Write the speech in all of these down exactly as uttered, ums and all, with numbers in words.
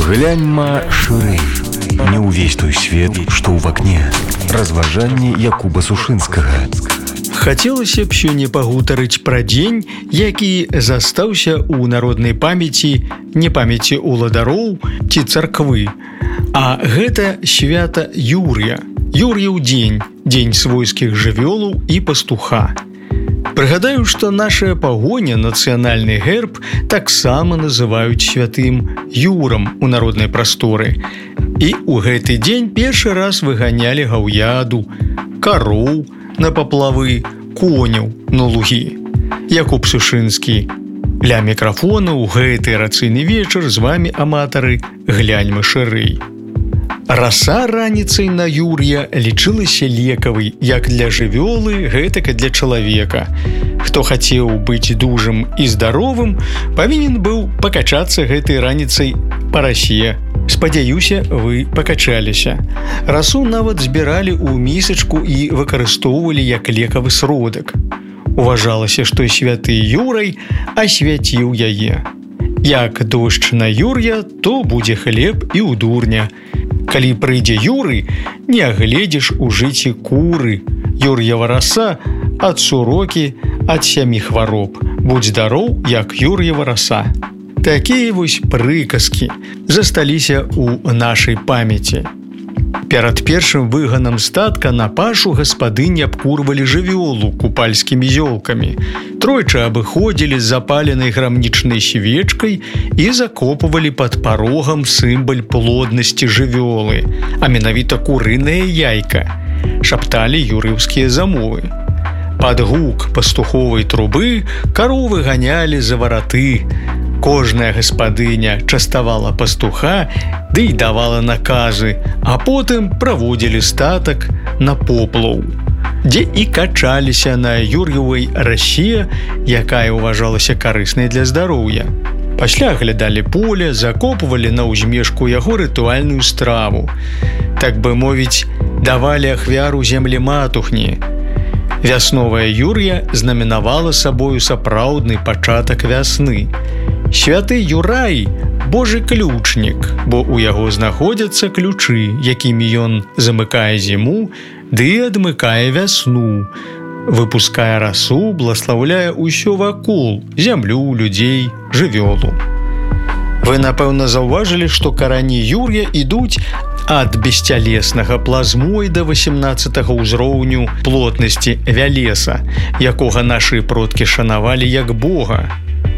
Гляньма шырэй. Не ўвесь той свет, што ў вакне. Разважанні Якуба Сушынскага. Хацелася б сёння пагутарыць пра дзень, які застаўся ў народнай памяці, не памяці ўладароў ці царквы. А гэта свята Юр'я. Юр'яў дзень, дзень свойскіх жывёлаў і пастуха. Прыгадаю, што наша пагоня, нацыянальны герб, таксама называюць святым Юрам у народнай прасторы. І ў гэты дзень першы раз выганялі гаўяду, кароў на паплавы, коняў на лугі. Якуб Сушынскі. Ля мікрафона ў гэты рацыйны вечар з вамі, аматары, гляньмы шырэй. Раса раніцай на Юр'я лічылася лекавай як для жывёлы, гэтак і для чалавека. Хто хацеў быць дужым і здаровым, павінен быў пакачацца гэтай раніцай па расе. Спадзяюся, вы пакачаліся. Расу нават збіралі ў місачку і выкарыстоўвалі як лекавы сродак. Уважалася, што святы Юрай асвяціў яе. Як дождж на Юр'я, то будзе хлеб і ў дурня. Калі прыйдзе Юры, не агледзіш у жыцці куры. Юр'ева раса ад сурокі, ад сямі хвароб. Будзь здароў, як Юр'ева раса. Такія вось прыказкі засталіся ў нашай памяці. Перад першым выганам статка на пашу гаспадыні абкурвалі жывёлу купальскімі зёлкамі. Тройчы абыходзілі з запаленай грамнічнай свечкай і закопвалі пад парогам сімвал плоднасці жывёлы, а менавіта курынае яйка. Шапталі юрыўскія замовы. Пад гук пастуховай трубы каровы ганялі за вараты. Кожная гаспадыня частавала пастуха, ды і давала наказы, а потым праводзілі статак на поплаў, дзе і качаліся на Юр'евай расе, якая ўважалася карыснай для здароўя. Пасля глядалі поле, закопвалі на ўзмешку яго рытуальную страву. Так бы мовіць, давалі ахвяру зямлі матухні. Вясновая Юр'я знаменавала сабою сапраўдны пачатак вясны. Святы Юрай – Божы ключнік, бо ў яго знаходзяцца ключы, якімі ён замыкае зіму ды адмыкае вясну, выпускае расу, бласлаўляе ўсё вакол – зямлю, людзей, жывёлу. Вы, напэўна, заўважылі, што карані Юр'я ідуць ад бесцялеснага плазмоіда васемнаццатага ўзроўню плотнасці вялеса, якога нашы продкі шанавалі як Бога.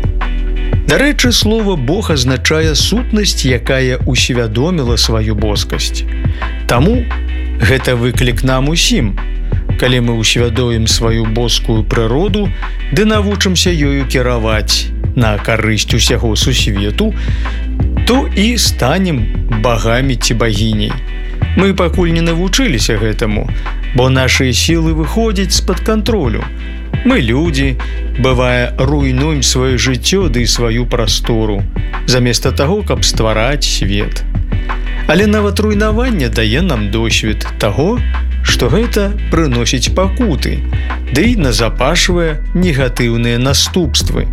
Дарэчы, слова «Бог» азначае сутнасць, якая усвядоміла сваю боскасць. Таму гэта выклік нам усім. Калі мы усвядомім сваю боскую прыроду, ды навучымся ёю кіраваць на карысць усяго сусвету, то і станем багамі ці багіняй. Мы пакуль не навучыліся гэтаму, бо нашыя сілы выходзяць з-пад кантролю. Мы людзі, бывае, руйнуем сваё жыццё ды сваю прастору, заместа таго, каб ствараць свет. Але нават руйнаванне дае нам досвед таго, што гэта прыносіць пакуты, ды назапашвае негатыўныя наступствы,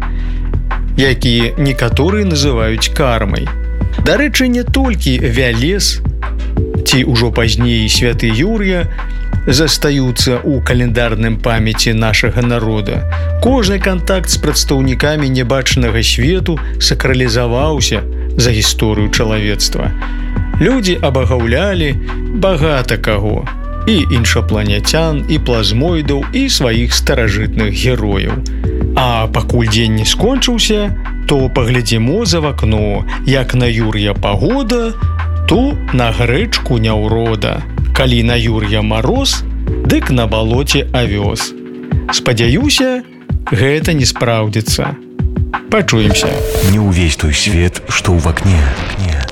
якія некаторыя называюць кармай. Дарэчы, не толькі вялес ці ўжо пазней святы Юр'я застаюцца ў календарным памяці нашага народа. Кожны кантакт з прадстаўнікамі небачанага свету сакралізаваўся за гісторыю чалавецтва. Людзі абагаўлялі багата каго, і іншапланетян, і плазмоідаў, і сваіх старажытных герояў. А пакуль дзень не скончыўся, то паглядзімо за вакно, як на Юр'я пагода, то на грэчку няўрода. Калі на Юр'я мароз, дык на балоце авёс. Спадзяюся, гэта не спраўдзіцца. Пачуемся. Не ўвесь той свет, што ў вакне.